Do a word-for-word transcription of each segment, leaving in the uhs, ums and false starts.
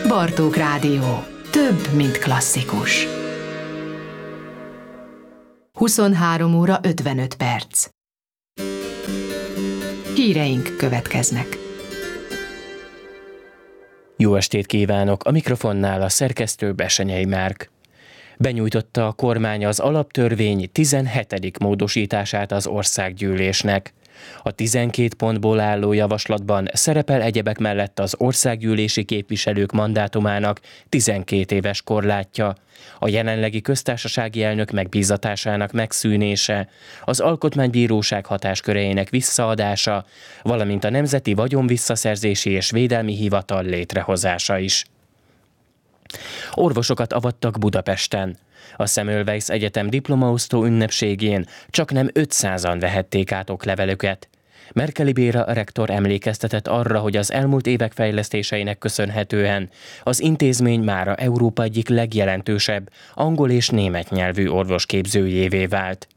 Bartók Rádió. Több, mint klasszikus. huszonhárom óra ötvenöt perc. Híreink következnek. Jó estét kívánok! A mikrofonnál a szerkesztő Bessenyei Márk. Benyújtotta a kormány az alaptörvény tizenhetedik módosítását az országgyűlésnek. A tizenkét pontból álló javaslatban szerepel egyebek mellett az országgyűlési képviselők mandátumának tizenkét éves korlátja, a jelenlegi köztársasági elnök megbízatásának megszűnése, az alkotmánybíróság hatásköreinek visszaadása, valamint a Nemzeti Vagyonvisszaszerzési és Védelmi Hivatal létrehozása is. Orvosokat avattak Budapesten. A Semmelweis Egyetem diplomaosztó ünnepségén csaknem ötszázan vehették át oklevelüket. Merkeli Béra rektor emlékeztetett arra, hogy az elmúlt évek fejlesztéseinek köszönhetően az intézmény mára Európa egyik legjelentősebb angol és német nyelvű orvosképzőjévé vált.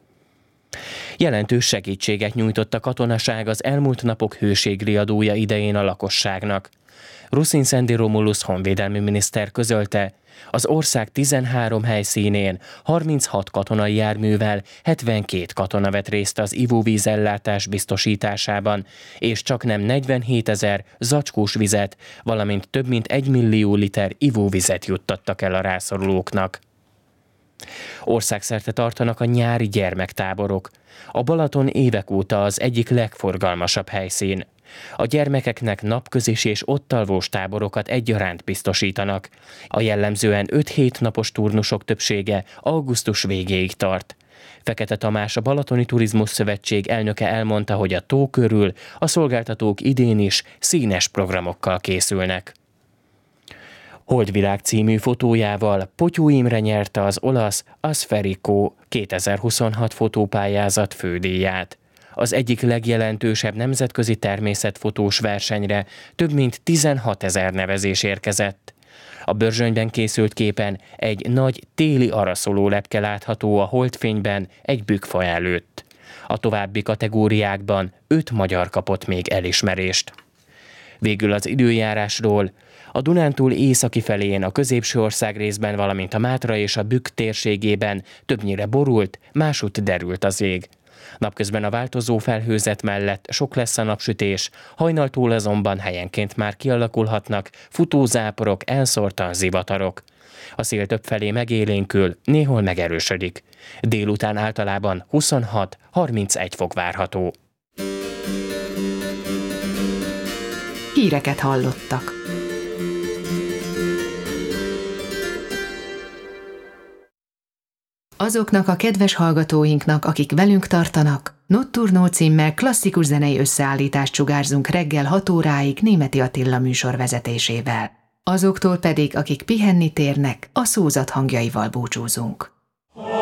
Jelentős segítséget nyújtott a katonaság az elmúlt napok hőségriadója idején a lakosságnak. Ruszin Szendi Romulus honvédelmi miniszter közölte, az ország tizenhárom helyszínén harminchat katonai járművel hetvenkét katona vett részt az ivóvízellátás biztosításában, és csaknem negyvenhétezer zacskós vizet, valamint több mint egy millió liter ivóvizet juttattak el a rászorulóknak. Országszerte tartanak a nyári gyermektáborok. A Balaton évek óta az egyik legforgalmasabb helyszín. A gyermekeknek napközis és ottalvós táborokat egyaránt biztosítanak. A jellemzően öt-hét napos turnusok többsége augusztus végéig tart. Fekete Tamás, a Balatoni Turizmus Szövetség elnöke elmondta, hogy a tó körül a szolgáltatók idén is színes programokkal készülnek. Holdvilág című fotójával Potyó Imre nyerte az olasz Asferico kétezer-huszonhat fotópályázat fődíját. Az egyik legjelentősebb nemzetközi természetfotós versenyre több mint tizenhatezer nevezés érkezett. A Börzsönyben készült képen egy nagy téli araszoló lepke látható a holdfényben egy bükkfa előtt. A további kategóriákban öt magyar kapott még elismerést. Végül az időjárásról. A Dunántúl északi felén, a középső ország részben, valamint a Mátra és a Bükk térségében többnyire borult, másutt derült az ég. Napközben a változó felhőzet mellett sok lesz a napsütés, hajnaltól azonban helyenként már kialakulhatnak futózáporok, elszórtan zivatarok. A szél többfelé megélénkül, néhol megerősödik. Délután általában huszonhat-harmincegy fok várható. Híreket hallottak. Azoknak a kedves hallgatóinknak, akik velünk tartanak, Notturno címmel klasszikus zenei összeállítást sugárzunk reggel hat óráig Németi Attila műsor vezetésével. Azoktól pedig, akik pihenni térnek, a szózat hangjaival búcsúzunk.